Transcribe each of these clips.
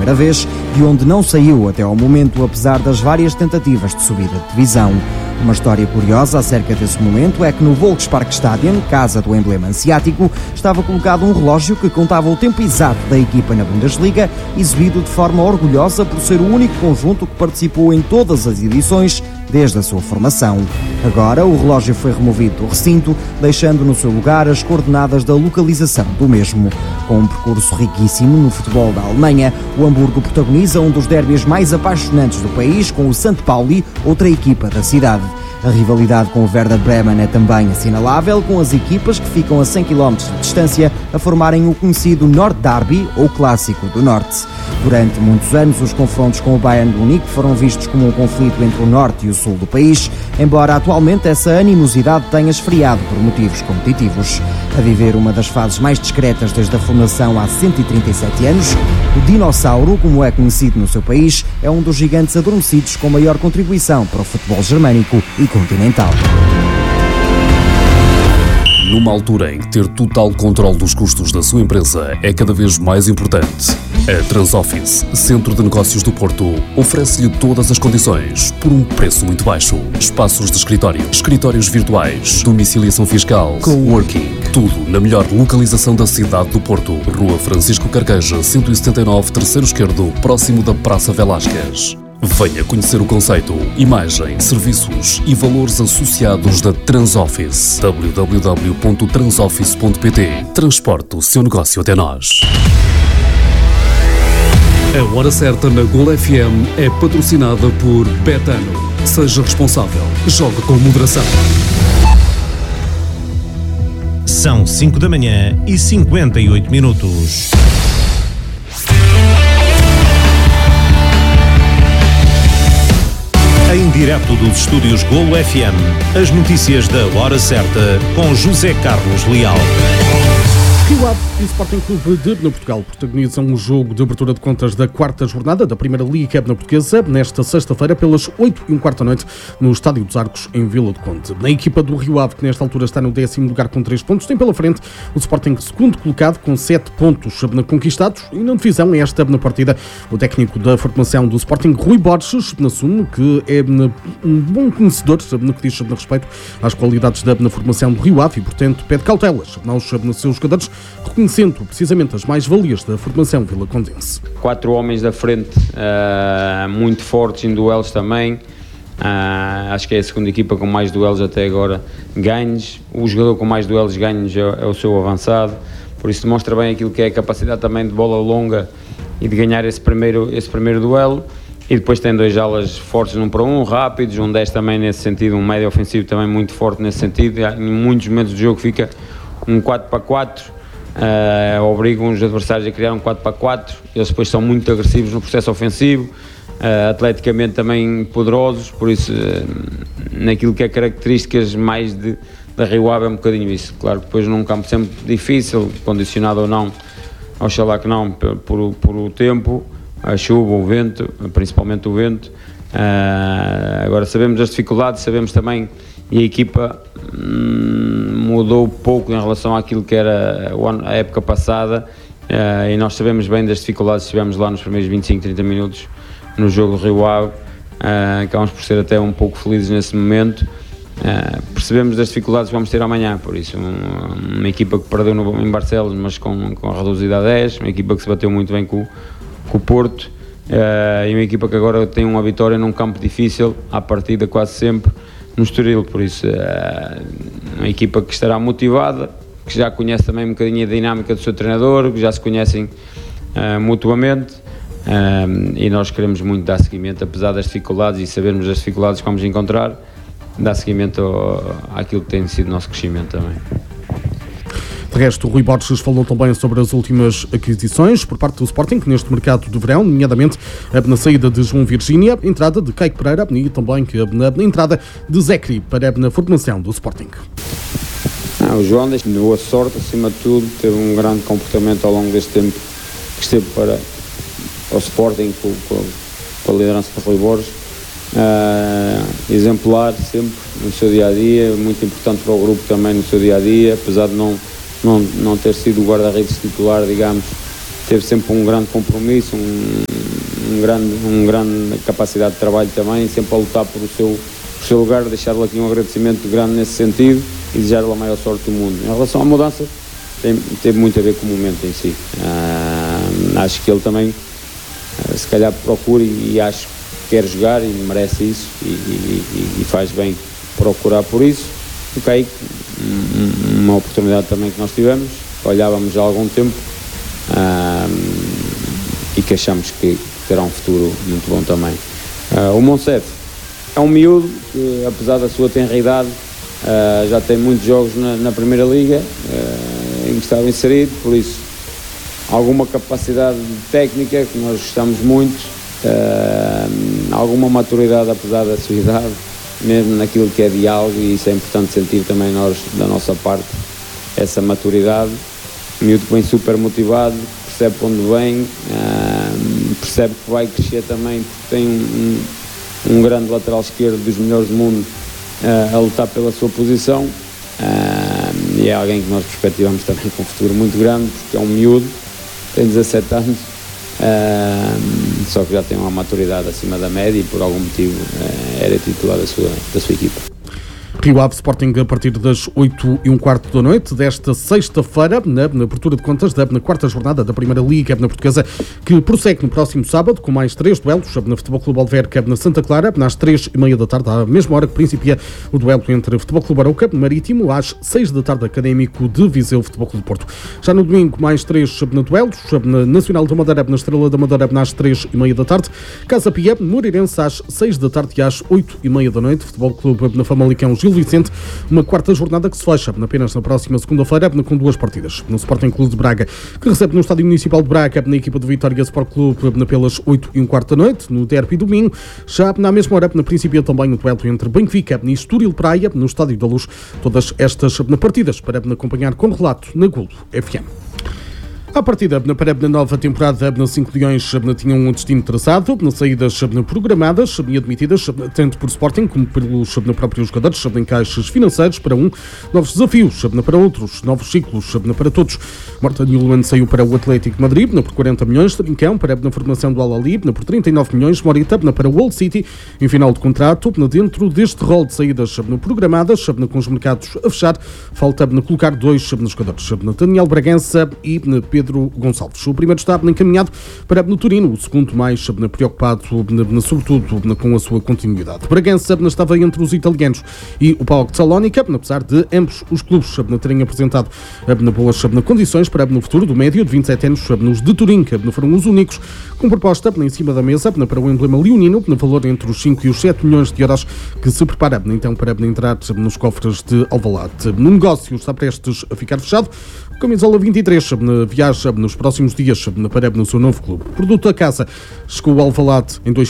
primeira vez, de onde não saiu até ao momento, apesar das várias tentativas de subida de divisão. Uma história curiosa acerca desse momento é que no Volksparkstadion, casa do emblema asiático, estava colocado um relógio que contava o tempo exato da equipa na Bundesliga, exibido de forma orgulhosa por ser o único conjunto que participou em todas as edições desde a sua formação. Agora, o relógio foi removido do recinto, deixando no seu lugar as coordenadas da localização do mesmo. Com um percurso riquíssimo no futebol da Alemanha, o Hamburgo protagoniza um dos derbys mais apaixonantes do país com o St. Pauli, outra equipa da cidade. A rivalidade com o Werder Bremen é também assinalável, com as equipas que ficam a 100 km de distância a formarem o conhecido Nord-Derby, ou Clássico do Norte. Durante muitos anos, os confrontos com o Bayern de Munique foram vistos como um conflito entre o Norte e o Sul do país, embora atualmente essa animosidade tenha esfriado por motivos competitivos. A viver uma das fases mais discretas desde a fundação há 137 anos, o Dinossauro, como é conhecido no seu país, é um dos gigantes adormecidos com maior contribuição para o futebol germânico e continental. Numa altura em que ter total controle dos custos da sua empresa é cada vez mais importante, a Transoffice, Centro de Negócios do Porto, oferece-lhe todas as condições por um preço muito baixo. Espaços de escritório, escritórios virtuais, domiciliação fiscal, coworking, tudo na melhor localização da cidade do Porto. Rua Francisco Carqueja, 179, terceiro esquerdo, próximo da Praça Velásquez. Venha conhecer o conceito, imagem, serviços e valores associados da Transoffice. www.transoffice.pt. Transporte o seu negócio até nós. A Hora Certa na Gol FM é patrocinada por Betano. Seja responsável. Jogue com moderação. São 5 da manhã e 58 minutos. Em direto dos estúdios Golo FM, as notícias da Hora Certa com José Carlos Leal. Rio Ave e Sporting Clube de Ebna Portugal protagonizam um jogo de abertura de contas da quarta jornada da Primeira Liga Ebna Portuguesa nesta sexta-feira pelas 8h15 da noite no Estádio dos Arcos em Vila do Conde. Na equipa do Rio Ave, que nesta altura está no 10º lugar com 3 pontos, tem pela frente o Sporting segundo colocado com 7 pontos conquistados e na divisão esta na partida o técnico da formação do Sporting, Rui Borges, assume que é um bom conhecedor no que diz respeito às qualidades da formação do Rio Ave e portanto pede cautelas aos seus jogadores, reconhecendo precisamente as mais-valias da formação vilacondense. 4 homens da frente, muito fortes em duelos também. Acho que é a segunda equipa com mais duelos até agora ganhos. O jogador com mais duelos ganhos é o seu avançado, por isso demonstra bem aquilo que é a capacidade também de bola longa e de ganhar esse primeiro duelo. E depois tem 2 alas fortes num para um, rápidos, um 10 também nesse sentido, um médio ofensivo também muito forte nesse sentido. Em muitos momentos do jogo fica um 4-4, obrigam os adversários a criar um 4-4, eles depois são muito agressivos no processo ofensivo, atleticamente também poderosos, por isso naquilo que é características mais da Rio Ave é um bocadinho isso. Claro que depois num campo sempre difícil, condicionado ou não, oxalá que não, por o tempo, a chuva, o vento, principalmente o vento. Agora sabemos as dificuldades, sabemos também, e a equipa mudou pouco em relação àquilo que era a época passada, e nós sabemos bem das dificuldades que tivemos lá nos primeiros 25-30 minutos no jogo do Rio Ave. Acabamos por ser até um pouco felizes nesse momento. Percebemos das dificuldades que vamos ter amanhã, por isso uma equipa que perdeu em Barcelos, mas com reduzida a 10, uma equipa que se bateu muito bem com o Porto, e uma equipa que agora tem uma vitória num campo difícil, à partida quase sempre, no Estoril, por isso uma equipa que estará motivada, que já conhece também um bocadinho a dinâmica do seu treinador, que já se conhecem mutuamente, e nós queremos muito dar seguimento, apesar das dificuldades e sabermos das dificuldades que vamos encontrar, dar seguimento àquilo que tem sido o nosso crescimento também. De resto, o Rui Borges falou também sobre as últimas aquisições por parte do Sporting neste mercado de verão, nomeadamente na saída de João Virgínia, a entrada de Caico Pereira e também a entrada de Zecri para a formação do Sporting. O João deu boa sorte, acima de tudo, teve um grande comportamento ao longo deste tempo que esteve para o Sporting com a liderança de Rui Borges. Exemplar sempre no seu dia-a-dia, muito importante para o grupo também no seu dia-a-dia, apesar de não ter sido o guarda-redes titular, digamos, teve sempre um grande compromisso, um grande capacidade de trabalho também, sempre a lutar por o seu lugar, deixar-lhe aqui um agradecimento grande nesse sentido e desejar-lhe a maior sorte do mundo. Em relação à mudança, teve muito a ver com o momento em si. Acho que ele também, se calhar, procura e acho que quer jogar e merece isso e faz bem procurar por isso. O Kaique, uma oportunidade também que nós tivemos, olhávamos já há algum tempo e que achamos que terá um futuro muito bom também. O Monsef é um miúdo que, apesar da sua tenra idade, já tem muitos jogos na Primeira Liga em que estava inserido, por isso alguma capacidade técnica que nós gostamos muito, alguma maturidade apesar da sua idade, mesmo naquilo que é diálogo, e isso é importante sentir também nós, da nossa parte, essa maturidade. O miúdo que vem super motivado, percebe para onde vem, percebe que vai crescer também, porque tem um grande lateral esquerdo dos melhores do mundo a lutar pela sua posição, e é alguém que nós perspectivamos também com um futuro muito grande, porque é um miúdo, tem 17 anos, só que já tem uma maturidade acima da média e por algum motivo era titular da sua equipa. Rio Ave Sporting a partir das 8h15 da noite desta sexta-feira, na abertura de contas da quarta jornada da Primeira Liga na Portuguesa, que prossegue no próximo sábado com mais 3 duelos na Futebol Clube Alverca na Santa Clara, às 3h30 da tarde, à mesma hora que principia o duelo entre Futebol Clube Arouca Marítimo, às 6 da tarde, Académico de Viseu Futebol Clube Porto. Já no domingo, mais 3 duelos, na Nacional da Madeira, na Estrela da Madeira, às 3h30 da tarde, Casa Pia, Moreirense, às 6 da tarde e às 8h30 da noite, Futebol Clube na Famalicão Gil Vicente, uma quarta jornada que se fecha apenas na próxima segunda-feira com 2 partidas. No Sporting Clube de Braga, que recebe no Estádio Municipal de Braga na equipa do Vitória Sport Clube pelas 8h15 da noite, no derby domingo. Já na mesma hora, na princípia também o duelo entre Benfica e Estoril Praia, no Estádio da Luz. Todas estas partidas para acompanhar com relato na Golo FM. A partida para a nova temporada, 5 leões tinham um destino traçado, saídas programadas e admitidas, tanto por Sporting como pelos próprios jogadores, encaixes financeiros para novos desafios para outros, novos ciclos para todos. Morta Newland saiu para o Atlético de Madrid por 40 milhões, Trincão para a formação do Al-Ahly por 39 milhões, Morita para o Old City em final de contrato. Dentro deste rol de saídas programadas, com os mercados a fechar, falta colocar 2 jogadores, Daniel Bragança e Pedro Gonçalves. O primeiro está encaminhado para no Torino, o segundo mais preocupado sobretudo com a sua continuidade. Bragança estava entre os italianos e o PAOK de Salónica, apesar de ambos os clubes terem apresentado boas condições para no futuro do médio de 27 anos. Nos de Turim foram os únicos com proposta em cima da mesa para o emblema leonino, no valor entre os 5 e os 7 milhões de euros, que se prepara então para entrar nos cofres de Alvalade. No negócio está prestes a ficar fechado. Camisola 23 viaja nos próximos dias para no seu novo clube. Produto da casa chegou ao Alvalade em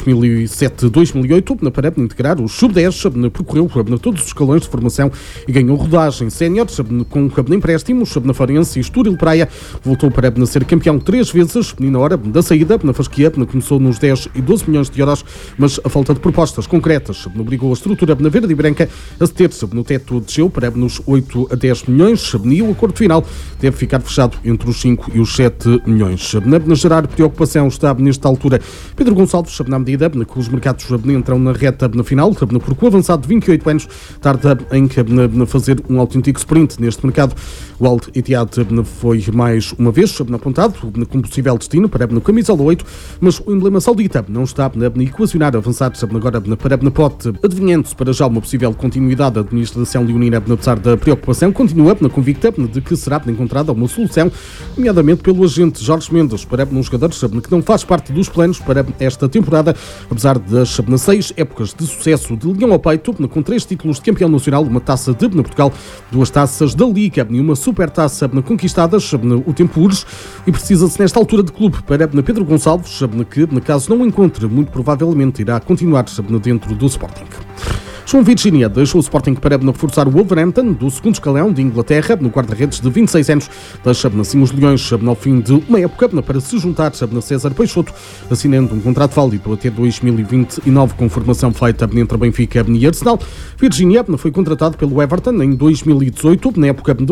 2007-2008 para integrar o Sub-10, percorreu todos os escalões de formação e ganhou rodagem sénior com empréstimos na Farense e Estoril Praia. Voltou para ser campeão 3 vezes e na hora da saída na Fasquia começou nos 10 e 12 milhões de euros, mas a falta de propostas concretas obrigou a estrutura na verde e branca a ceder-se no teto, desceu para nos 8 a 10 milhões e o acordo final deve ficar fechado entre os 5 e os 7 milhões. Na gerar preocupação está nesta altura Pedro Gonçalves, na medida que os mercados entram na reta final, porque o avançado de 28 anos tarda em fazer um autêntico sprint neste mercado. O Al Ittihad foi mais uma vez apontado como possível destino para a camisola 8, mas o emblema saudita não está a equacionar avançar agora para pote, adivinhando-se para já uma possível continuidade da administração leonina, apesar da preocupação, continua convicta de que será encontrada uma solução, nomeadamente pelo agente Jorge Mendes, para uns jogadores que não faz parte dos planos para esta temporada, apesar das 6 épocas de sucesso de Leão ao peito, com 3 títulos de campeão nacional, uma taça de Portugal, 2 taças da Liga e uma super taça conquistadas. O tempo urge e precisa-se nesta altura de clube para Pedro Gonçalves, que caso não o encontre, muito provavelmente irá continuar dentro do Sporting. João Virginia deixou o Sporting para reforçar o Wolverhampton do segundo escalão de Inglaterra, no guarda-redes de 26 anos. Deixa assim os Leões ao fim de uma época para se juntar a César Peixoto, assinando um contrato válido até 2029 com formação feita entre Benfica e Arsenal. Virginia foi contratado pelo Everton em 2018, na época de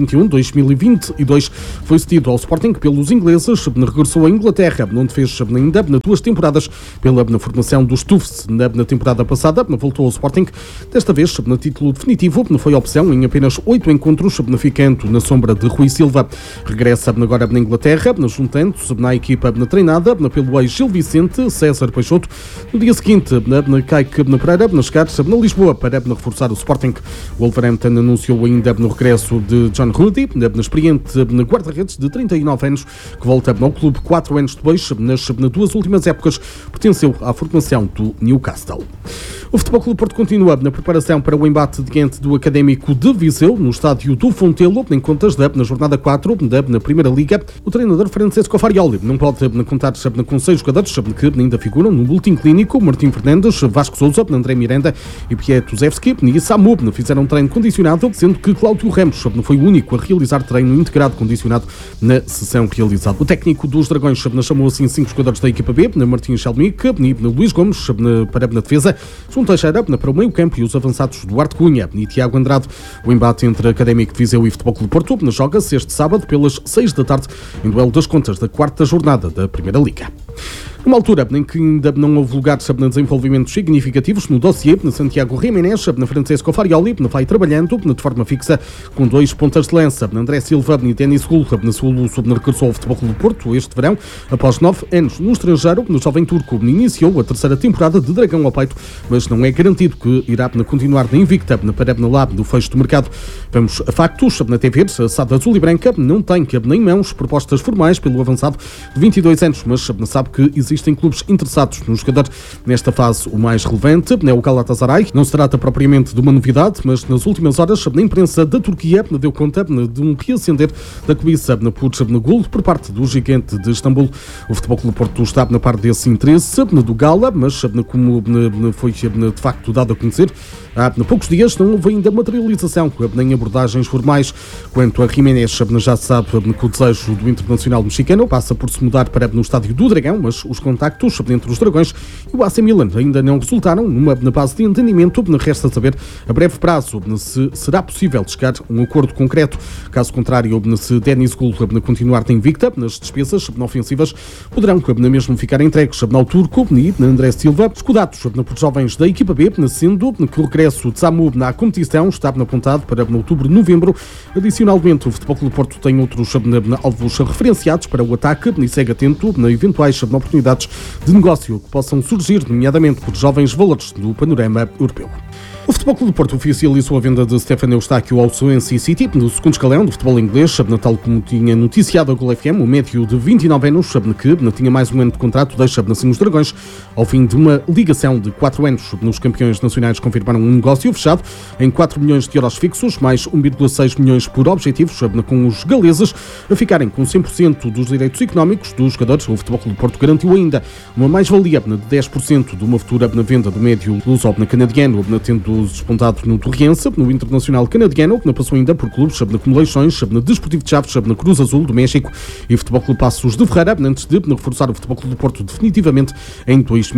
2021-2022 foi cedido ao Sporting pelos ingleses, regressou à Inglaterra, onde fez ainda 2 temporadas pela formação dos Toffs. Na temporada passada voltou ao Sporting, desta vez no título definitivo, foi opção em apenas 8 encontros, ficando na sombra de Rui Silva. Regressa agora na Inglaterra, juntando-se na equipa treinada pelo ex-Gil Vicente, César Peixoto. No dia seguinte, cai Pereira, chegar na Lisboa para reforçar o Sporting. O Wolverhampton anunciou ainda no regresso de John Ruddy, experiente guarda-redes de 39 anos, que volta ao clube 4 anos depois. Nas 2 últimas épocas, pertenceu à formação do Newcastle. O Futebol Clube do Porto continua na preparação para o embate diante do Académico de Viseu, no estádio do Fontelo, em contas na jornada 4 na Primeira Liga. O treinador Francesco Farioli não pode contar com 6 jogadores que ainda figuram no boletim clínico. Martim Fernandes, Vasco Sousa, André Miranda e Pietro Zevski e Samu fizeram treino condicionado, sendo que Cláudio Ramos foi o único a realizar treino integrado condicionado na sessão realizada. O técnico dos Dragões chamou assim 5 jogadores da equipa B, Martim Chalmic, Luís Gomes para a defesa, João Teixeira para o meio campo e os avançados Duarte Cunha e Tiago Andrade. O embate entre Académico de Viseu e Futebol Clube do Porto joga-se este sábado pelas 6 da tarde em duelo das contas da 4ª jornada da Primeira Liga. Numa altura em que ainda não houve lugares de desenvolvimentos significativos no dossiê, Santiago Jiménez, Francesco Farioli vai trabalhando de forma fixa com 2 pontas de lança, André Silva e Denis Gul. Suluço regressou ao Futebol Clube do Porto este verão, após 9 anos no estrangeiro. No jovem turco iniciou a 3ª temporada de Dragão ao peito, mas não é garantido que irá continuar na invicta para lá do fecho do mercado. Vamos a factos na TV. A SAD Azul e Branca não tem nem mãos propostas formais pelo avançado de 22 anos, mas sabe que existem clubes interessados no jogador. Nesta fase, o mais relevante é o Galatasaray. Não se trata propriamente de uma novidade, mas nas últimas horas a imprensa da Turquia deu conta de um reacender da cobiça por Gul por parte do gigante de Istambul. O Futebol Clube do Porto está na parte desse interesse do Gala, mas como foi de facto dado a conhecer, há poucos dias não houve ainda materialização nem abordagens formais. Quanto a Jiménez, já se sabe que o desejo do internacional mexicano passa por se mudar para no estádio do Dragão, mas os contactos entre os Dragões e o AC Milan ainda não resultaram na base de entendimento. Resta saber a breve prazo se será possível chegar a um acordo concreto. Caso contrário, se Denis Gul continuar invicta, nas despesas ofensivas poderão mesmo ficar entregues ao turco e André Silva, escudados por jovens da equipa B, sendo que o regresso de Samu na competição está apontado para outubro-novembro. Adicionalmente, o Futebol Clube do Porto tem outros alvos referenciados para o ataque e segue atento a eventuais oportunidades de negócio que possam surgir, nomeadamente por jovens valores do panorama europeu. O Futebol Clube do Porto oficializou a venda de Stefano Eustáquio ao Swansea City, no segundo escalão do futebol inglês, tal como tinha noticiado a Gol FM. O médio de 29 anos, que tinha mais um ano de contrato, deixa assim os Dragões ao fim de uma ligação de 4 anos. Nos campeões nacionais confirmaram um negócio fechado em 4 milhões de euros fixos, mais 1,6 milhões por objetivos, com os galeses a ficarem com 100% dos direitos económicos dos jogadores. O Futebol Clube do Porto garantiu ainda uma mais-valia de 10% de uma futura venda do médio luso-canadiano, tendo despontado no Torriense, no Internacional Canadiano, que passou ainda por clubes como Leixões, Desportivo de Chaves, Cruz Azul do México e Futebol Clube Passos de Ferreira, antes de reforçar o Futebol Clube do Porto definitivamente em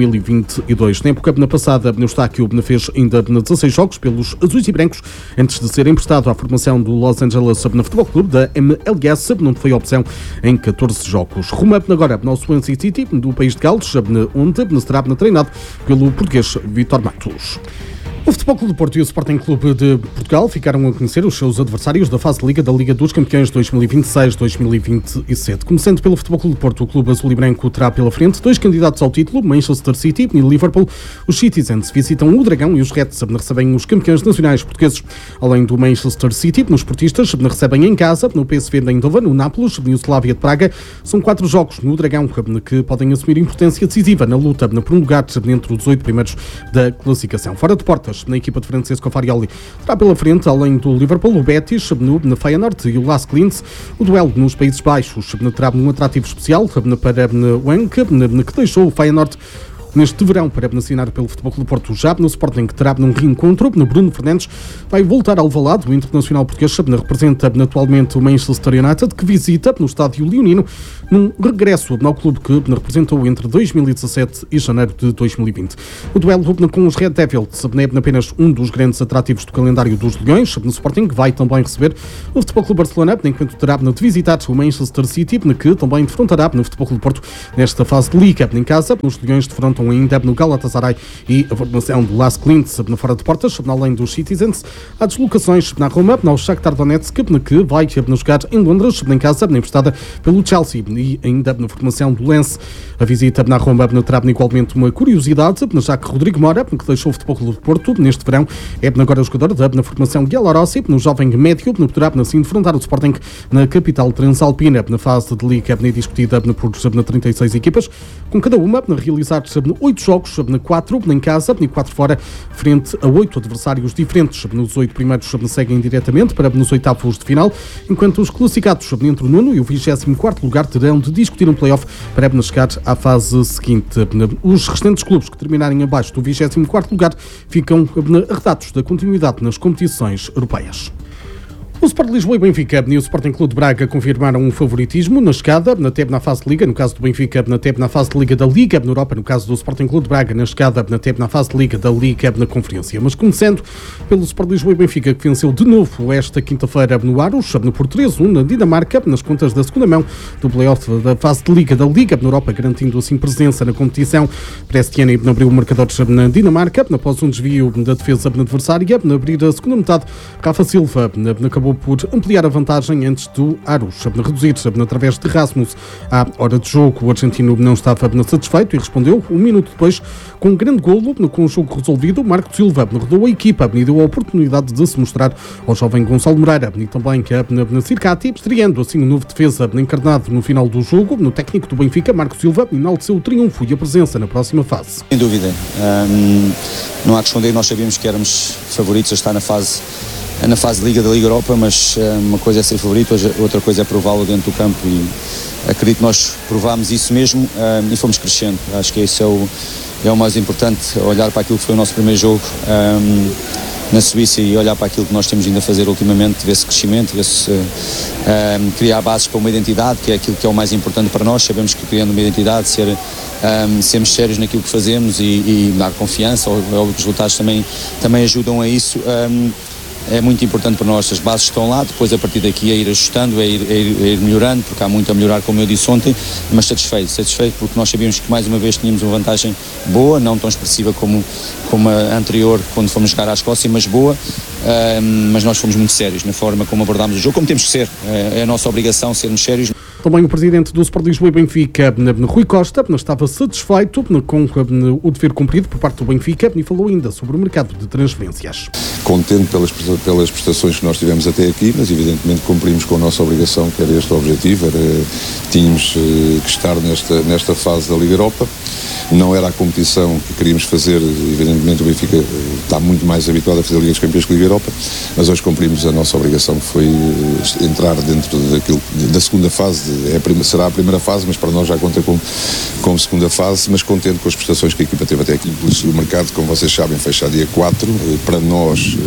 2022. Na época passada, Eustáquio fez ainda 16 jogos pelos azuis e brancos, antes de ser emprestado à formação do Los Angeles Futebol Clube da MLS, onde foi opção em 14 jogos. Rumo agora ao Swansea City, do país de Gales, onde será treinado pelo português Vítor Matos. O Futebol Clube do Porto e o Sporting Clube de Portugal ficaram a conhecer os seus adversários da fase de Liga da Liga dos Campeões 2026-2027. Começando pelo Futebol Clube do Porto, o clube azul e branco terá pela frente 2 candidatos ao título, Manchester City e Liverpool. Os Citizens visitam o Dragão e os Reds recebem os campeões nacionais portugueses. Além do Manchester City, os portistas recebem em casa no PSV de Eindhoven, no Nápoles e o Slavia de Praga. São 4 jogos no Dragão que podem assumir importância decisiva na luta por um lugar entre os 8 primeiros da classificação. Fora de portas, na equipa de Francesco Farioli, terá pela frente, além do Liverpool, o Betis, no Feyenoord e o Lask Linz. O duelo nos Países Baixos terá um atrativo especial para o Henk, que deixou o Feyenoord. neste verão para assinar pelo Futebol Clube do Porto. Já no Sporting, que terá num reencontro, no Bruno Fernandes vai voltar ao Alvalade. O internacional português representa atualmente o Manchester United, que visita no estádio leonino num regresso ao clube que representou entre 2017 e janeiro de 2020. O duelo com os Red Devils é apenas um dos grandes atrativos do calendário dos Leões. No Sporting vai também receber o Futebol Clube Barcelona, enquanto terá de visitar o Manchester City, que também defrontará no Futebol Clube Porto nesta fase de Liga. Em casa, os Leões defrontam ainda no Galatasaray e a formação do Las Clint fora de portas, além dos Citizens. Há deslocações na Roma, no Shakhtar Donetsk, que vai jogar em Londres, em casa, emprestada pelo Chelsea, e ainda na formação do Lens. A visita na Roma terá igualmente uma curiosidade, já que Rodrigo Mora, que deixou o Futebol Clube de Porto neste verão, é agora jogador na formação Bielorrossi, no jovem médio, poderá assim defrontar o Sporting na capital transalpina, na fase de Liga discutida por 36 equipas, com cada uma a realizar 8 jogos, 4 em casa e 4 fora, frente a 8 adversários diferentes. Nos 8 primeiros seguem diretamente para nos oitavos de final, enquanto os classificados entre o 9º e o 24º lugar terão de discutir um play-off para chegar à fase seguinte. Os restantes clubes que terminarem abaixo do 24º lugar ficam arredados da continuidade nas competições europeias. O Sport Lisboa e Benfica e o Sporting Clube de Braga confirmaram um favoritismo na chegada, até na fase de Liga, no caso do Benfica, até na fase de Liga da Liga na Europa, no caso do Sporting Clube de Braga, na chegada, até na fase de Liga da Liga na Conferência. Mas começando pelo Sport Lisboa e Benfica, que venceu de novo esta quinta-feira no Aros, por 3-1 na Dinamarca, nas contas da segunda mão do play-off da fase de Liga da Liga na Europa, garantindo assim presença na competição. Prestiani abriu o marcador na Dinamarca, após um desvio da defesa adversária, na abrir a segunda metade. Rafa Silva acabou por ampliar a vantagem antes do Aros reduzir através de Rasmus. À hora de jogo, o argentino não estava satisfeito e respondeu um minuto depois com um grande golo. Com o jogo resolvido, Marco Silva rodou a equipa e deu a oportunidade de se mostrar ao jovem Gonçalo Moreira e também na Circati, estreando assim um novo defesa encarnado no final do jogo. No técnico do Benfica, Marco Silva enalteceu o triunfo e a presença na próxima fase. Sem dúvida, não há que esconder, nós sabíamos que éramos favoritos a estar na fase de Liga da Liga Europa, mas uma coisa é ser favorito, outra coisa é prová-lo dentro do campo, e acredito que nós provámos isso mesmo e fomos crescendo. Acho que isso é o mais importante, olhar para aquilo que foi o nosso primeiro jogo na Suíça e olhar para aquilo que nós temos vindo a fazer ultimamente, ver esse crescimento, ver se criar bases para uma identidade, que é aquilo que é o mais importante para nós. Sabemos que criando uma identidade, sermos sérios naquilo que fazemos e dar confiança, ou os resultados também ajudam a isso. É muito importante para nós, as bases estão lá, depois a partir daqui é ir ajustando, é ir melhorando, porque há muito a melhorar, como eu disse ontem, mas satisfeito porque nós sabíamos que mais uma vez tínhamos uma vantagem boa, não tão expressiva como a anterior, quando fomos jogar à Escócia, mas boa, mas nós fomos muito sérios na forma como abordámos o jogo, como temos que ser, é a nossa obrigação sermos sérios. Também o presidente do Sport Lisboa e Benfica, Rui Costa, estava satisfeito com o dever cumprido por parte do Benfica e falou ainda sobre o mercado de transferências. Contente pelas prestações que nós tivemos até aqui, mas evidentemente cumprimos com a nossa obrigação, que era este o objetivo, tínhamos que estar nesta fase da Liga Europa. Não era a competição que queríamos fazer, evidentemente o Benfica está muito mais habituado a fazer Liga dos Campeões que a Liga Europa, mas hoje cumprimos a nossa obrigação, que foi entrar dentro da segunda fase. Será a primeira fase, mas para nós já conta com segunda fase, mas contente com as prestações que a equipa teve até aqui. O mercado, como vocês sabem, fecha dia 4, para nós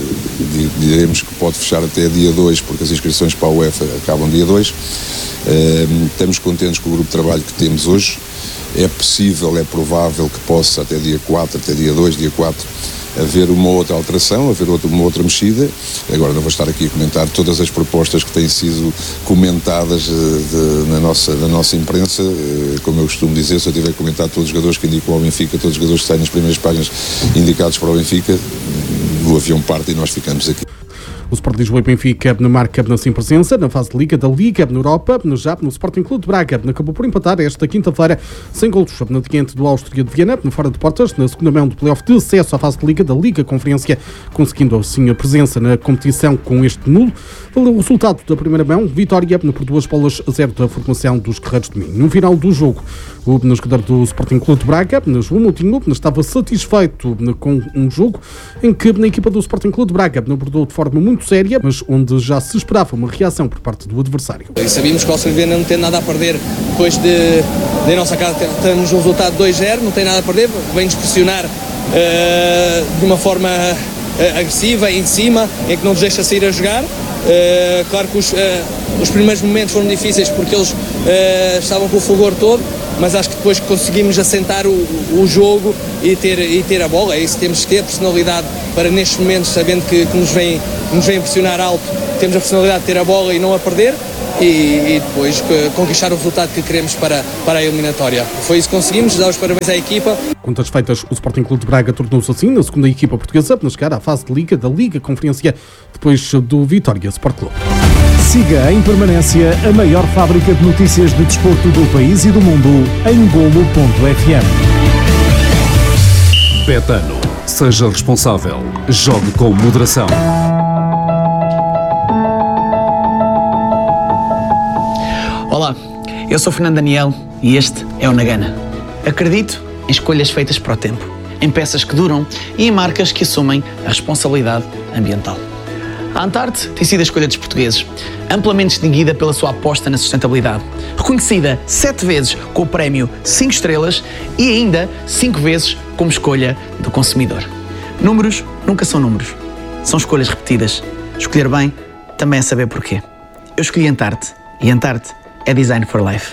diremos que pode fechar até dia 2, porque as inscrições para a UEFA acabam dia 2. Estamos contentes com o grupo de trabalho que temos hoje. É possível, é provável que possa até dia 4, até dia 2, dia 4, haver uma outra alteração, haver uma outra mexida. Agora não vou estar aqui a comentar todas as propostas que têm sido comentadas na nossa imprensa. Como eu costumo dizer, se eu tiver que comentar todos os jogadores que indicam ao Benfica, todos os jogadores que saem nas primeiras páginas indicados para o Benfica, o avião parte e nós ficamos aqui. O Sport Lisboa e Benfica marca sem presença na fase de Liga da Liga na Europa. Já no Sporting Clube de Braga acabou por empatar esta quinta-feira sem golos diante do Áustria de Viena, fora de portas, na segunda mão do play-off de acesso à fase de Liga da Liga Conferência, conseguindo assim a presença na competição com este nulo. O resultado da primeira mão, vitória por 2-0 da formação dos Guerreiros de Minho. No final do jogo, o jogador do Sporting Clube de Braga, João Moutinho, estava satisfeito com um jogo em que a equipa do Sporting Clube de Braga abordou de forma muito muito séria, mas onde já se esperava uma reação por parte do adversário. E sabíamos que o Alcervena não tem nada a perder depois de nossa casa temos um resultado 2-0, não tem nada a perder, vem-nos pressionar de uma forma agressiva, em cima, em que não nos deixa sair a jogar. Claro que os primeiros momentos foram difíceis porque eles estavam com o fulgor todo, mas acho que depois conseguimos assentar o jogo e ter a bola. É isso que temos que ter, personalidade para nestes momentos, sabendo que nos vem pressionar alto, temos a personalidade de ter a bola e não a perder e depois conquistar o resultado que queremos para a eliminatória. Foi isso que conseguimos, dar os parabéns à equipa. Contas feitas, o Sporting Clube de Braga tornou-se assim na segunda equipa portuguesa para chegar à fase de Liga da Liga Conferência depois do Vitória Sport Clube. Siga em permanência a maior fábrica de notícias de desporto do país e do mundo em Golo.fm. Betano. Seja responsável. Jogue com moderação. Olá, eu sou Fernando Daniel e este é o Nagana. Acredito em escolhas feitas para o tempo, em peças que duram e em marcas que assumem a responsabilidade ambiental. A Antarte tem sido a escolha dos portugueses, amplamente distinguida pela sua aposta na sustentabilidade, reconhecida 7 vezes com o prémio 5 estrelas e ainda 5 vezes como escolha do consumidor. Números nunca são números, são escolhas repetidas. Escolher bem também é saber porquê. Eu escolhi Antarte e Antarte é Design for Life.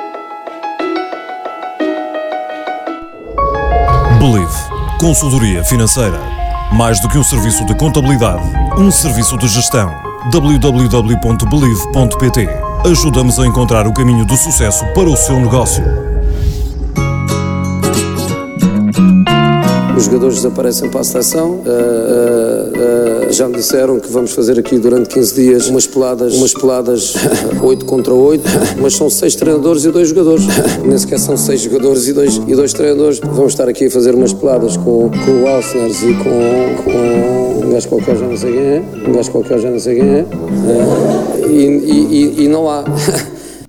Believe. Consultoria financeira. Mais do que um serviço de contabilidade, um serviço de gestão. www.believe.pt. Ajuda-nos a encontrar o caminho do sucesso para o seu negócio. Os jogadores desaparecem para a seleção. Já me disseram que vamos fazer aqui durante 15 dias umas peladas 8 contra 8, mas são 6 treinadores e 2 jogadores. Nem sequer são 6 jogadores e 2 treinadores. Vamos estar aqui a fazer umas peladas com o Alceners e com um gajo qualquer, já não sei quem é. E não há.